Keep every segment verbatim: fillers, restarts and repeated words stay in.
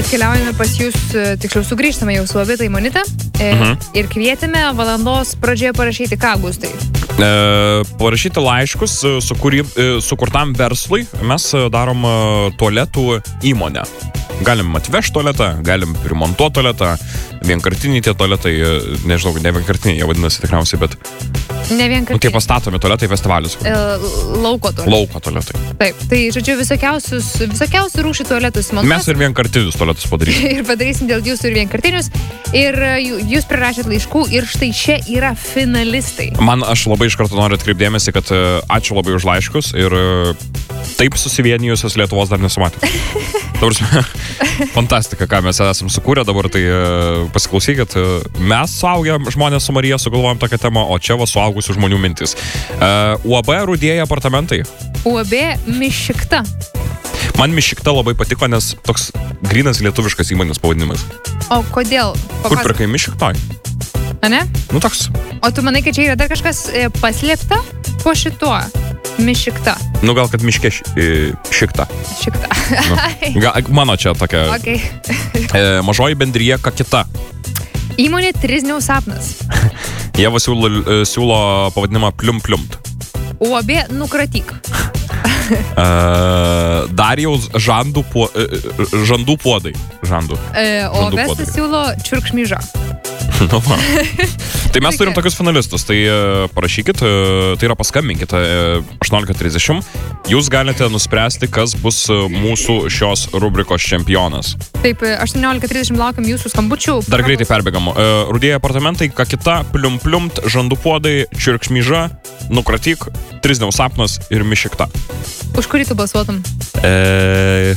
atkeliaujame pas jūs, tiksliau sugrįžtame jau su Obita Imonita mhm. ir kvietėme valandos pradžioje parašyti ką, Gustai? E, parašyti laiškus su kurį, sukurtam verslui. Mes darom tualetų įmonę. Galim atvežti tualetą, galim primontuoti tualetą, vienkartiniai tie tualetai, nežinau, ne vienkartiniai, jie vadinasi tikriausiai, bet ne vienkartiniai. Nu, tie pastatomi tualetai festivalius. E, lauko tualetai. Lauko tualetai. Taip, tai žodžiu visokiausius, visokiausių rūšių tualetus montuos. Mes ir vienkartinius tualetus padarysim. Ir padarysim dėl jūsų ir vienkartinius. Ir jūs prirašėt laiškų ir štai čia yra finalistai. Man aš labai iš karto noriu atkreipdėmėsi, kad ačiū labai už laiškus ir taip susivienijusios Lietuvos dar nesumatė. Tavrasme, fantastika, ką mes esam sukūrę dabar, tai pasiklausykit, mes suaugę žmonės su Marija sugalvojom tokią temą, o čia va suaugusių žmonių mintis. U A B Rudieji apartamentai. U A B Mišikta. Man Mišikta labai patiko, nes toks grynas lietuviškas įmonės pavadinimas. O kodėl? Kur pirkai Mišiktoj? A ne? Nu toks. O tu manai, kad čia yra dar kažkas paslėpta po šituo? Mišikta. Nu gal kad miške šikta. Šikta. Nu, gal, mano čia tokia. Okay. e, mažoji bendrija Kakita. Įmonė Trizniaus sapnas. Jie va siūlo, siūlo pavadinimą Plium Pliumt. U A B Nukratyk. e, Darijaus žandų, po, e, žandų puodai. Žandų. E, o Vestas siūlo Čiurkšmyžą. Nu, tai mes turim tokius finalistus, tai parašykit, tai yra paskambinkit aštuoniolika trisdešimt, jūs galite nuspręsti, kas bus mūsų šios rubrikos čempionas. Taip, aštuoniolika trisdešimt laukiam jūsų skambučių. Dar greitai perbėgam. Rudieji apartamentai, Kakita, Plium Pliumt, žandų puodai, Čiurkšmyža, Nukratyk, Trizniaus sapnas ir Mišikta. Už kurį tu balsuotum? E...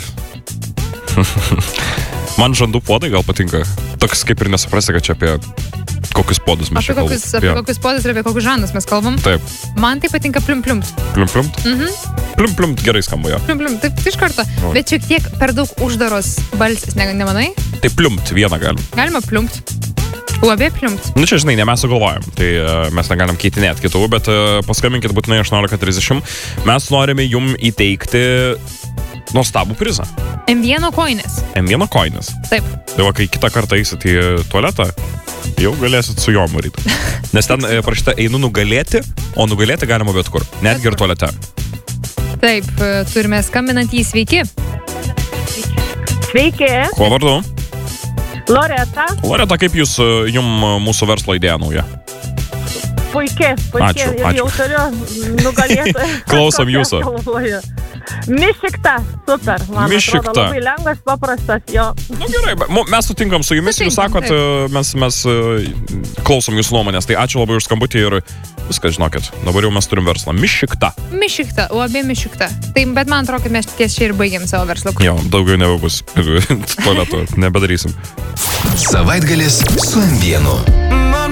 Man žandų puodai gal patinka. Toks kaip ir nesuprasi, kad čia apie kokius podus mes čia kalbam. Kokius, apie ja. kokius podus ir apie kokius žanus mes kalbam. Taip. Man tai patinka Plium Pliumt. Plium Pliumt? Mhm. Plium Pliumt gerai skamba, jo. Plium Pliumt, taip iš karto. O. Bet šiek tiek per daug uždaros balsis, ne, nemanai? Tai Pliumt vieną galim. Galima Pliumt. U A B Pliumt. Nu čia, žinai, ne mes sugalvojam, tai uh, mes negalim keitinėti kitų, bet uh, paskambinkit būtinai aštuoniolika trisdešimt. Mes norime jum įteikti nuostabų prizą. M vieno koinės. M vieno koinės. Taip. Tai va, kai kitą kartą eisit į tualetą, jau galėsit su juom varyti. Nes ten e, parašyta einu nugalėti, o nugalėti galima bet kur. Netgi ir tualete. Taip, turime skambinantį, sveiki. Sveiki. Kuo vardu? Loreta. Loreta, kaip jūs, jum mūsų verslo idėja nauja? Puikiai, puikiai. Ačiū, ačiū. Jau turiu nugalėti. Klausom jūsų. Mišikta, super. Man Mišikta. Atrodo, labai lengvas, paprastas, jo. Nu gerai, mes sutinkam su jumis, jūs sakot, mes, mes klausom jūsų nuomonės. Tai ačiū labai už skambutį ir viskas, žinokit, dabar jau mes turim verslą. Mišikta. Mišikta, U A B Mišikta. Tai, bet man atrodo, kad mes ties čia ir baigėm savo verslą. Jo, daugiau nebebus tualetų, nebedarysim. Savaitgalis su M vienu.